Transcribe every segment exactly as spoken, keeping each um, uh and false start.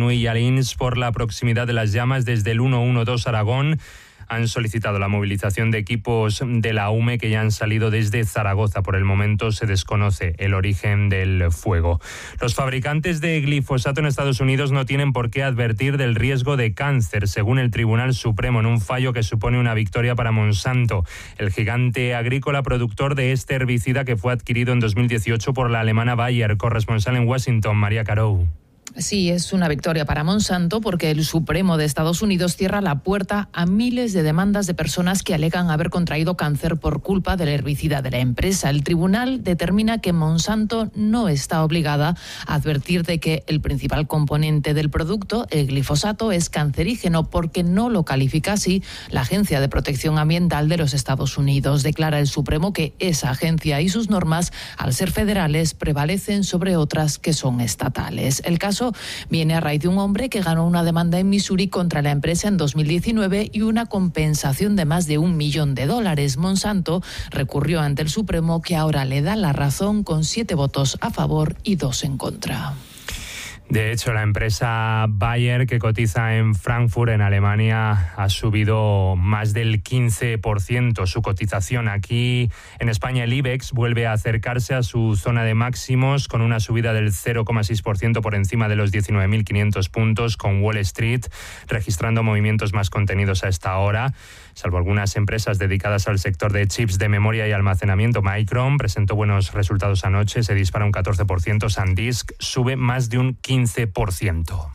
Inui y Alins por la proximidad de las llamas desde el ciento doce Aragón. Han solicitado la movilización de equipos de la U M E que ya han salido desde Zaragoza. Por el momento se desconoce el origen del fuego. Los fabricantes de glifosato en Estados Unidos no tienen por qué advertir del riesgo de cáncer, según el Tribunal Supremo, en un fallo que supone una victoria para Monsanto, el gigante agrícola productor de este herbicida que fue adquirido en dos mil dieciocho por la alemana Bayer. Corresponsal en Washington, María Carou. Sí, es una victoria para Monsanto porque el Supremo de Estados Unidos cierra la puerta a miles de demandas de personas que alegan haber contraído cáncer por culpa del herbicida de la empresa. El tribunal determina que Monsanto no está obligada a advertir de que el principal componente del producto, el glifosato, es cancerígeno porque no lo califica así la Agencia de Protección Ambiental de los Estados Unidos. Declara el Supremo que esa agencia y sus normas, al ser federales, prevalecen sobre otras que son estatales. El caso viene a raíz de un hombre que ganó una demanda en Missouri contra la empresa en dos mil diecinueve y una compensación de más de un millón de dólares. Monsanto recurrió ante el Supremo, que ahora le da la razón con siete votos a favor y dos en contra. De hecho, la empresa Bayer, que cotiza en Frankfurt, en Alemania, ha subido más del quince por ciento su cotización. Aquí, en España, el IBEX vuelve a acercarse a su zona de máximos con una subida del cero coma seis por ciento por encima de los diecinueve mil quinientos puntos, con Wall Street registrando movimientos más contenidos a esta hora. Salvo algunas empresas dedicadas al sector de chips de memoria y almacenamiento, Micron presentó buenos resultados anoche, se dispara un catorce por ciento, SanDisk sube más de un quince por ciento.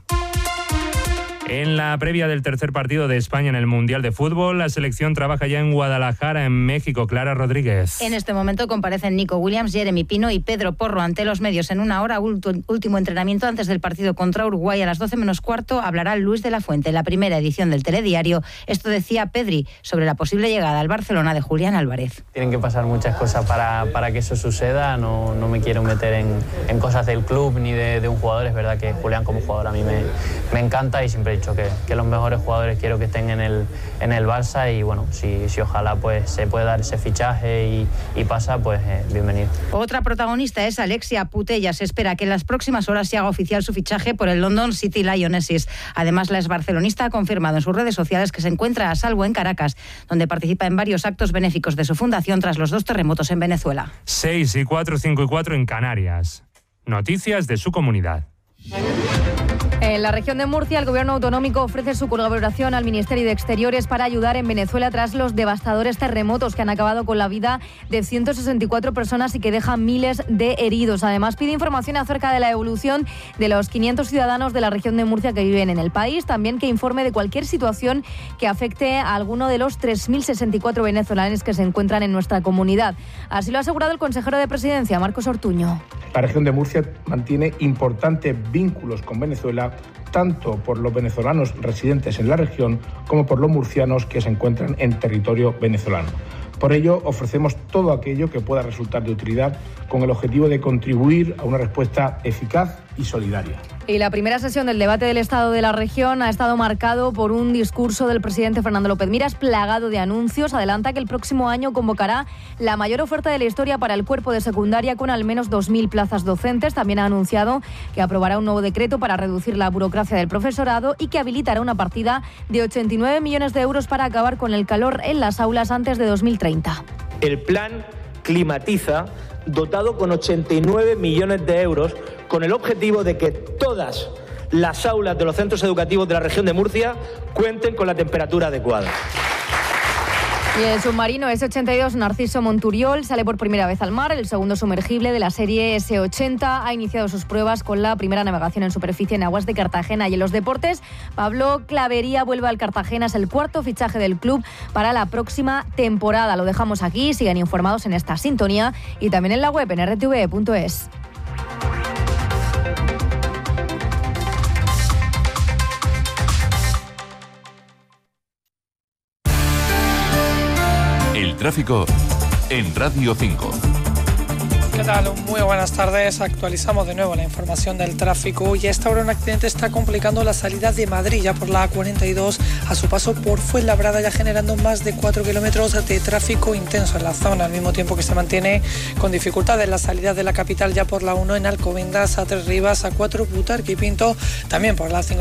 En la previa del tercer partido de España en el Mundial de Fútbol, la selección trabaja ya en Guadalajara, en México. Clara Rodríguez. En este momento comparecen Nico Williams, Jeremy Pino y Pedro Porro ante los medios en una hora. Último entrenamiento antes del partido contra Uruguay. A las doce menos cuarto hablará Luis de la Fuente. En la primera edición del Telediario, esto decía Pedri sobre la posible llegada al Barcelona de Julián Álvarez. Tienen que pasar muchas cosas para, para que eso suceda. No, no me quiero meter en, en cosas del club ni de, de un jugador. Es verdad que Julián como jugador a mí me, me encanta y siempre he dicho que, que los mejores jugadores quiero que estén en el, en el Barça y bueno, si, si ojalá pues se puede dar ese fichaje y, y pasa, pues eh, bienvenido. Otra protagonista es Alexia Putellas. Se espera que en las próximas horas se haga oficial su fichaje por el London City Lionesses. Además, la exbarcelonista ha confirmado en sus redes sociales que se encuentra a salvo en Caracas, donde participa en varios actos benéficos de su fundación tras los dos terremotos en Venezuela. seis y cuatro, cinco y cuatro en Canarias. Noticias de su comunidad. En la región de Murcia, el gobierno autonómico ofrece su colaboración al Ministerio de Exteriores para ayudar en Venezuela tras los devastadores terremotos que han acabado con la vida de ciento sesenta y cuatro personas y que dejan miles de heridos. Además, pide información acerca de la evolución de los quinientos ciudadanos de la región de Murcia que viven en el país. También que informe de cualquier situación que afecte a alguno de los tres mil sesenta y cuatro venezolanos que se encuentran en nuestra comunidad. Así lo ha asegurado el consejero de Presidencia, Marcos Ortuño. La región de Murcia mantiene importantes vínculos con Venezuela, tanto por los venezolanos residentes en la región como por los murcianos que se encuentran en territorio venezolano. Por ello, ofrecemos todo aquello que pueda resultar de utilidad con el objetivo de contribuir a una respuesta eficaz y solidaria. Y la primera sesión del debate del Estado de la región ha estado marcado por un discurso del presidente Fernando López Miras plagado de anuncios. Adelanta que el próximo año convocará la mayor oferta de la historia para el cuerpo de secundaria con al menos dos mil plazas docentes. También ha anunciado que aprobará un nuevo decreto para reducir la burocracia del profesorado y que habilitará una partida de ochenta y nueve millones de euros para acabar con el calor en las aulas antes de dos mil treinta. El plan Climatiza, dotado con ochenta y nueve millones de euros, con el objetivo de que todas las aulas de los centros educativos de la región de Murcia cuenten con la temperatura adecuada. Y el submarino ese ochenta y dos Narciso Monturiol sale por primera vez al mar. El segundo sumergible de la serie ese ochenta ha iniciado sus pruebas con la primera navegación en superficie en aguas de Cartagena. Y en los deportes, Pablo Clavería vuelve al Cartagena. Es el cuarto fichaje del club para la próxima temporada. Lo dejamos aquí. Sigan informados en esta sintonía y también en la web en erre te ve punto es. Tráfico en Radio cinco. ¿Qué tal? Muy buenas tardes. Actualizamos de nuevo la información del tráfico y a esta hora un accidente está complicando la salida de Madrid ya por la A cuarenta y dos a su paso por Fuenlabrada, ya generando más de cuatro kilómetros de tráfico intenso en la zona, al mismo tiempo que se mantiene con dificultades la salida de la capital ya por la uno en Alcobendas, a Tres Rivas, a cuatro Butarque y Pinto, también por la cinco